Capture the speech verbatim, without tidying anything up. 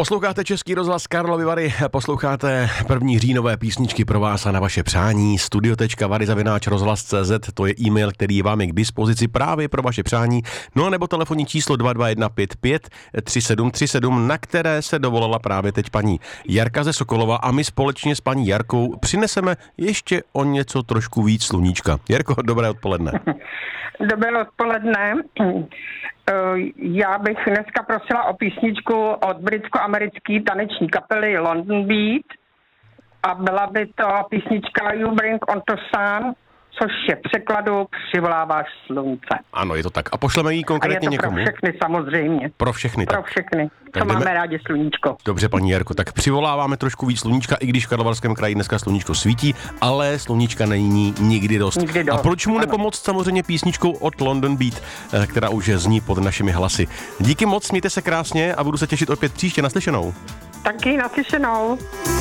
Posloucháte Český rozhlas Karlovy Vary, posloucháte první říjnové písničky pro vás a na vaše přání. studio tečka vary zavináč rozhlas tečka cé zet, to je e-mail, který vám je k dispozici právě pro vaše přání. No a nebo telefonní číslo dva dva jedna pět pět tři sedm tři sedm, na které se dovolala právě teď paní Jarka ze Sokolova a my společně s paní Jarkou přineseme ještě o něco trošku víc sluníčka. Jarko, dobré odpoledne. Dobré odpoledne. Já bych dneska prosila o písničku od britsko-americké taneční kapely London Beat a byla by to písnička You Bring On To Sun, což je překladu Přivoláváš slunce. Ano, je to tak. A pošleme ji konkrétně někomu? A je to pro všechny samozřejmě. Pro všechny. Pro tak. všechny, tak co jdeme... máme rádi sluníčko. Dobře, paní Jarko, tak přivoláváme trošku víc sluníčka, i když v Karlovarském kraji dneska sluníčko svítí, ale sluníčka není nikdy dost. Nikdy dost. A proč mu ano. nepomoct samozřejmě písničkou od London Beat, která už zní pod našimi hlasy. Díky moc, mějte se krásně a budu se těšit opět příště. Naslyšenou. Taky naslyšenou.